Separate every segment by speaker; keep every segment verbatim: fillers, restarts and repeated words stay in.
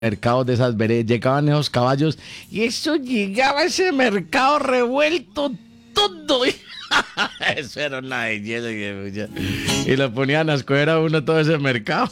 Speaker 1: mercados de esas veredas, llegaban esos caballos y eso llegaba a ese mercado revuelto todo. Eso era una belleza. Y lo ponían a escoger a uno todo ese mercado.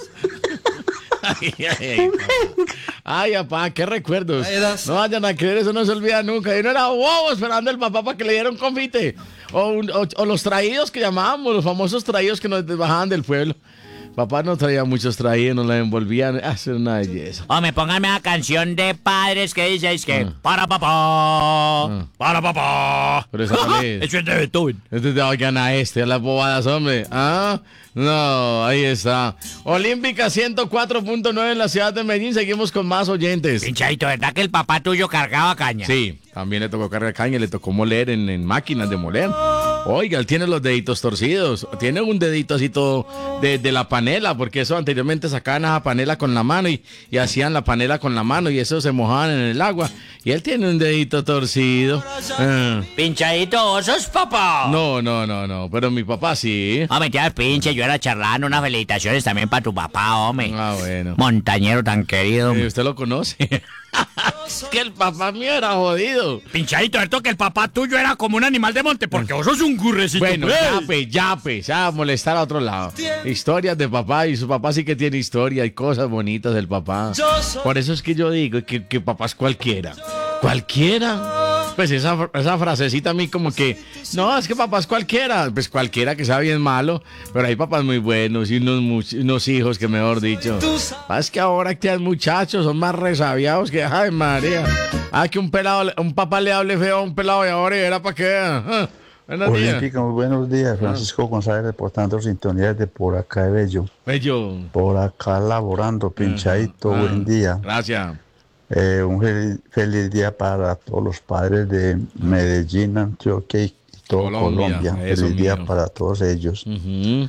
Speaker 1: Ay, ay, ay, ay, papá, qué recuerdos. No vayan a creer, eso no se olvida nunca. Y no era bobo esperando el papá para que le diera un confite. O, un, o, o los traídos que llamábamos, los famosos traídos que nos bajaban del pueblo. Papá nos traía muchos traídos, nos la envolvían. Hace una belleza.
Speaker 2: Hombre, póngame la canción de padres que dice, es que
Speaker 1: Ah.
Speaker 2: para papá,
Speaker 1: Ah.
Speaker 2: para papá.
Speaker 1: Pero esa no es.
Speaker 2: Eso es de Beethoven.
Speaker 1: Este te oigan a este, a las bobadas, hombre. ¿Ah? No, ahí está. Olímpica ciento cuatro punto nueve en la ciudad de Medellín. Seguimos con más oyentes.
Speaker 2: Pinchadito, ¿verdad que el papá tuyo cargaba caña?
Speaker 1: Sí, también le tocó cargar caña, le tocó moler en, en máquinas de moler. Oiga, él tiene los deditos torcidos. Tiene un dedito así todo de, de la panela, porque eso anteriormente sacaban esa panela con la mano y, y hacían la panela con la mano y eso se mojaban en el agua. Y él tiene un dedito torcido. Ah.
Speaker 2: Pinchadito, ¿vos sos papá?
Speaker 1: No, no, no, no, pero mi papá sí.
Speaker 2: Hombre, ya pinche, yo era charlando, unas felicitaciones también para tu papá, hombre.
Speaker 1: Ah, bueno.
Speaker 2: Montañero tan querido.
Speaker 1: Eh, ¿Usted lo conoce? Es que el papá mío era jodido.
Speaker 2: Pinchadito, ¿esto que el papá tuyo era como un animal de monte? Porque vos sos un gurrecito.
Speaker 1: Bueno,
Speaker 2: pues.
Speaker 1: ya pues, ya pues, ya a molestar a otro lado. Historias de papá, y su papá sí que tiene historia y cosas bonitas del papá. Por eso es que yo digo que, que papá es cualquiera. ¿Cualquiera? Pues esa, esa frasecita a mí como que, no, es que papá es cualquiera. Pues cualquiera que sea bien malo, pero hay papás muy buenos y unos, much- unos hijos que mejor dicho. Ah, es que ahora que hay muchachos son más resabiados que, ay María. Ah, que un pelado, un papá le hable feo a un pelado y ahora era para qué. Ah, buenos días.
Speaker 3: Olímpica, muy buenos días. Francisco González reportando sintonía de por acá de Bello.
Speaker 1: Bello.
Speaker 3: Por acá laborando, pinchadito,
Speaker 1: Ah,
Speaker 3: buen día.
Speaker 1: Gracias.
Speaker 3: Eh, un feliz, feliz día para todos los padres de Medellín, Antioquia y todo
Speaker 1: Colombia,
Speaker 3: Colombia.
Speaker 1: eso
Speaker 3: Feliz día
Speaker 1: mío.
Speaker 3: para todos ellos.
Speaker 1: Ujú.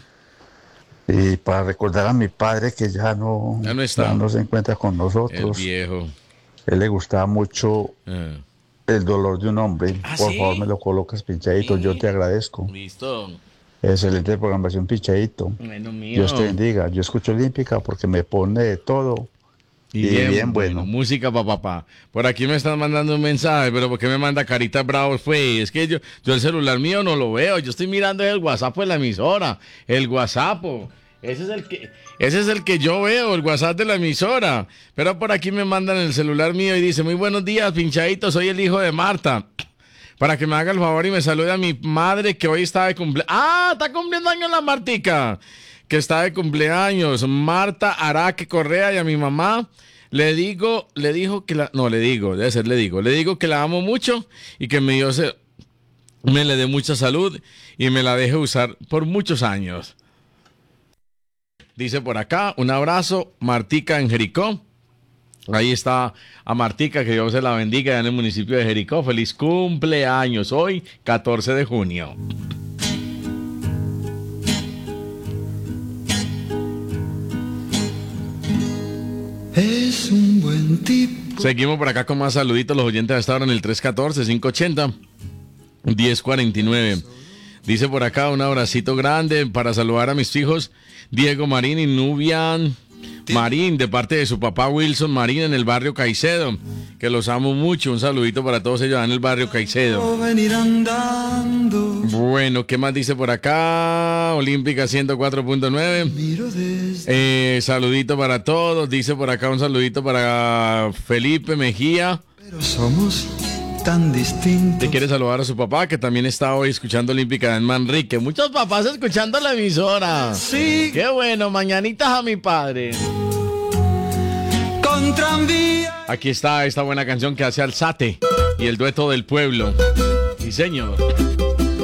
Speaker 3: Y para recordar a mi padre que ya no,
Speaker 1: Ya no está.
Speaker 3: ya no se encuentra con
Speaker 1: El
Speaker 3: nosotros.
Speaker 1: viejo.
Speaker 3: Él le gustaba mucho
Speaker 1: Ah.
Speaker 3: El dolor de un hombre.
Speaker 1: ¿Ah,
Speaker 3: Por
Speaker 1: sí?
Speaker 3: favor, me lo colocas, pinchadito. Yo te agradezco.
Speaker 1: Listo.
Speaker 3: Excelente programación, pinchadito.
Speaker 1: Bueno, mío.
Speaker 3: Dios te bendiga. Yo escucho Olímpica porque me pone de todo.
Speaker 1: Y
Speaker 3: Y
Speaker 1: bien,
Speaker 3: bien
Speaker 1: bueno.
Speaker 3: bueno.
Speaker 1: Música para papá. Por aquí me están mandando un mensaje, pero ¿por qué me manda caritas bravos? Pues es que yo, yo el celular mío no lo veo. Yo estoy mirando el WhatsApp de la emisora. El WhatsApp. Ese es el que, ese es el que yo veo, el WhatsApp de la emisora. Pero por aquí me mandan el celular mío y dice, muy buenos días, pinchadito, soy el hijo de Marta. Para que me haga el favor y me salude a mi madre que hoy está de cumpleaños. ¡Ah! Está cumpliendo años la Martica. Que está de cumpleaños. Marta Araque Correa, y a mi mamá le digo, le dijo que la. No, le digo, debe ser, le digo. Le digo que la amo mucho y que me dio se- me le dé mucha salud y me la deje usar por muchos años. Dice por acá, un abrazo, Martica en Jericó. Ahí está a Martica, que Dios se la bendiga en el municipio de Jericó. Feliz cumpleaños hoy, catorce de junio.
Speaker 4: Es un buen tipo.
Speaker 1: Seguimos por acá con más saluditos. Los oyentes hasta ahora en el tres uno cuatro, cinco ocho cero, uno cero cuatro nueve. Dice por acá un abracito grande para saludar a mis hijos Diego Marín y Nubian Marín, de parte de su papá Wilson Marín en el barrio Caicedo, que los amo mucho. Un saludito para todos ellos en el barrio Caicedo.
Speaker 4: Venir andando.
Speaker 1: Bueno, ¿qué más dice por acá? Olímpica ciento cuatro punto nueve.
Speaker 4: Miro desde.
Speaker 1: Eh, saludito para todos. Dice por acá un saludito para Felipe Mejía.
Speaker 4: Pero somos tan distintos.
Speaker 1: Te quiere saludar a su papá, que también está hoy escuchando Olímpica en Manrique. Muchos papás escuchando la emisora.
Speaker 4: Sí,
Speaker 1: Qué bueno, mañanitas a mi padre.
Speaker 4: con tranvía.
Speaker 1: Aquí está esta buena canción que hace Alzate y el dueto del pueblo. Sí, señor.